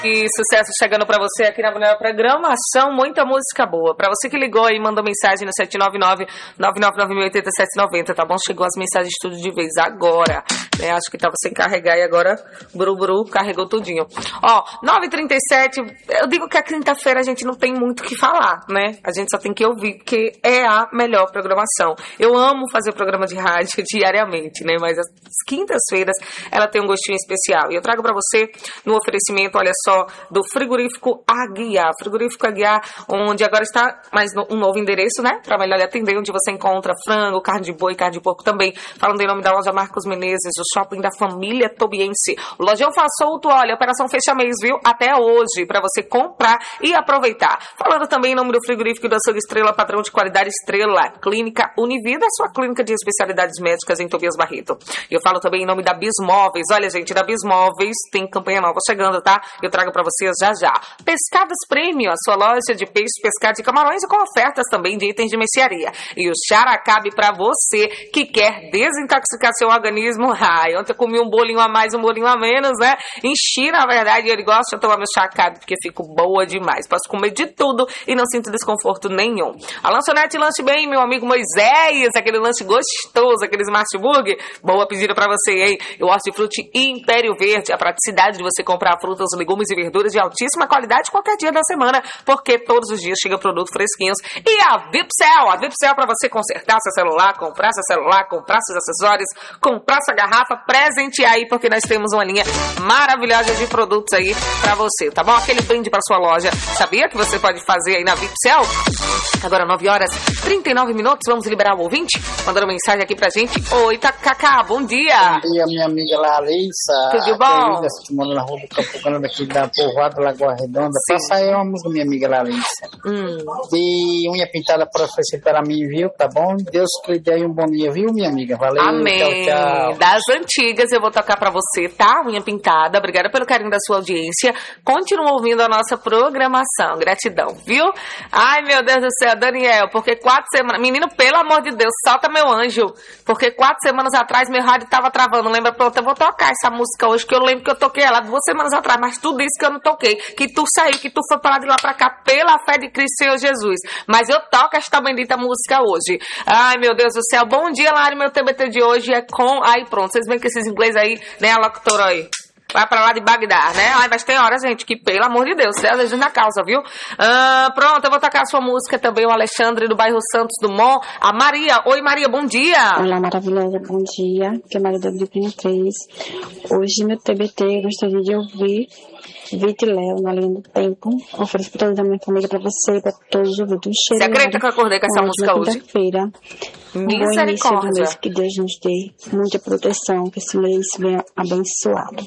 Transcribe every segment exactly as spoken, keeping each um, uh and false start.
E sucesso chegando pra você aqui na melhor programação, muita música boa. Pra você que ligou aí, mandou mensagem no sete nove nove, nove nove nove, oito sete nove zero, tá bom? Chegou as mensagens tudo de vez agora, né? Acho que tava sem carregar e agora buru buru carregou tudinho. Ó, nove e trinta e sete, eu digo que a quinta-feira a gente não tem muito o que falar, né? A gente só tem que ouvir, porque é a melhor programação. Eu amo fazer programa de rádio diariamente, né? Mas as quintas-feiras ela tem um gostinho especial. E eu trago pra você no oferecimento, olha só, do frigorífico Aguiar. Frigorífico Aguiar, onde agora está mais no, um novo endereço, né? Para melhor lhe atender, onde você encontra frango, carne de boi, carne de porco também. Falando em nome da loja Marcos Menezes, o shopping da família tobiense. O Lojão Faz Solto, olha, operação fecha mês, viu? Até hoje, para você comprar e aproveitar. Falando também em nome do frigorífico da Açougue Estrela, padrão de qualidade Estrela. Clínica Univida, sua clínica de especialidades médicas em Tobias Barreto. Eu falo também em nome da Bismóveis. Olha, gente, da Bismóveis tem campanha nova chegando, tá? Eu trago para vocês já já. Pescados Premium, a sua loja de peixe, pescado de camarões e com ofertas também de itens de mercearia. E o Characabe para você que quer desintoxicar seu organismo. Ai, ontem eu comi um bolinho a mais, um bolinho a menos, né? Enchi, na verdade, ele gosta de tomar meu Characabe porque fico boa demais. Posso comer de tudo e não sinto desconforto nenhum. A lanchonete Lanche Bem, meu amigo Moisés, aquele lanche gostoso, aquele Smart Burger. Boa pedida para você, hein? Eu Hortifruti Império Verde, a praticidade de você comprar frutas, legumes e verduras de altíssima qualidade qualquer dia da semana, porque todos os dias chega produtos fresquinhos. E a Vipcel, a Vipcel para você consertar seu celular, comprar seu celular, comprar seus acessórios, comprar sua garrafa, presentear aí, porque nós temos uma linha maravilhosa de produtos aí para você, tá bom? Aquele brinde para sua loja. Sabia que você pode fazer aí na Vipcel? Agora nove horas e trinta e nove minutos, vamos liberar o ouvinte? Mandando mensagem aqui pra gente. Oi, Cacá, bom dia. Bom dia, minha amiga Larissa. Tudo bom? Que mora na rua do Campo Grande, aqui da Povoada Lagoa Redonda. Sim. Passa aí uma música, minha amiga Larissa. Hum. De unha pintada para oferecer para mim, viu? Tá bom? Deus que lhe dê um bom dia, viu, minha amiga? Valeu. Amém. Tchau, tchau. Das antigas, eu vou tocar pra você, tá? Unha pintada. Obrigada pelo carinho da sua audiência. Continua ouvindo a nossa programação. Gratidão, viu? Ai, meu Deus do céu, Daniel, porque quatro semanas... Menino, pelo amor de Deus, solta meu anjo. Porque quatro semanas atrás meu rádio tava travando. Lembra? Pronto, eu vou tocar essa música hoje, que eu lembro que eu toquei ela duas semanas atrás, mas tu disse que eu não toquei. Que tu saiu, que tu foi pra lá de lá pra cá, pela fé de Cristo Senhor Jesus. Mas eu toco esta bendita música hoje. Ai, meu Deus do céu. Bom dia, Lari. Meu T B T de hoje é com... Aí, pronto. Vocês veem que esses inglês aí, né, a locutora aí. Vai pra lá de Bagdá, né? Ai, mas tem hora, gente, que pelo amor de Deus, às vezes na causa, viu? Ah, pronto, eu vou tocar a sua música também, o Alexandre do bairro Santos Dumont. A Maria. Oi, Maria, bom dia. Olá, maravilhosa, bom dia. Que é Maria da Bíblia três. Hoje, meu T B T, eu gostaria de ouvir Vite Léo, na linha do tempo. Ofereço para toda a minha família, para você e para todos os ouvintes. Um Você acredita que eu acordei com essa música hoje? Quinta-feira. Um bom início do mês, que Deus nos dê muita proteção, que esse mês venha abençoado.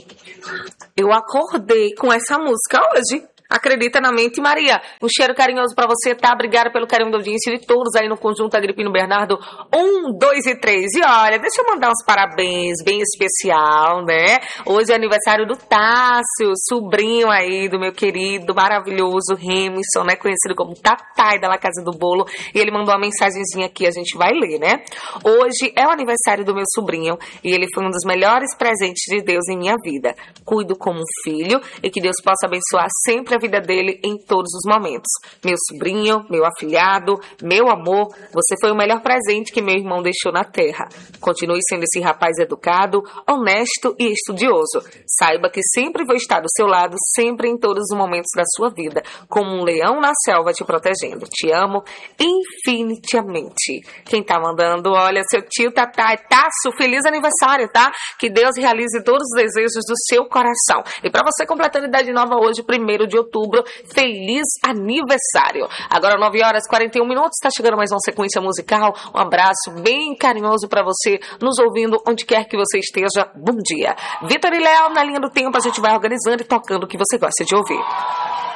Eu acordei com essa música hoje. Acredita na mente, Maria. Um cheiro carinhoso pra você, tá? Obrigada pelo carinho da audiência de todos aí no Conjunto Agripino Bernardo um, dois e três. E olha, deixa eu mandar uns parabéns bem especial, né? Hoje é aniversário do Tássio, sobrinho aí do meu querido, maravilhoso Remison, né? Conhecido como Tatai da La Casa do Bolo. E ele mandou uma mensagenzinha aqui, a gente vai ler, né? Hoje é o aniversário do meu sobrinho e ele foi um dos melhores presentes de Deus em minha vida. Cuido como um filho e que Deus possa abençoar sempre a vida dele em todos os momentos. Meu sobrinho, meu afilhado, meu amor, você foi o melhor presente que meu irmão deixou na terra. Continue sendo esse rapaz educado, honesto e estudioso. Saiba que sempre vou estar do seu lado, sempre em todos os momentos da sua vida, como um leão na selva te protegendo. Te amo infinitamente. Quem tá mandando, olha, seu tio Tatá, Tasso, feliz aniversário, tá? Que Deus realize todos os desejos do seu coração. E pra você completando idade nova hoje, primeiro de outubro, feliz aniversário. Agora nove horas e quarenta e um minutos, está chegando mais uma sequência musical. Um abraço bem carinhoso para você, nos ouvindo onde quer que você esteja. Bom dia. Vitor e Léo, na linha do tempo, a gente vai organizando e tocando o que você gosta de ouvir.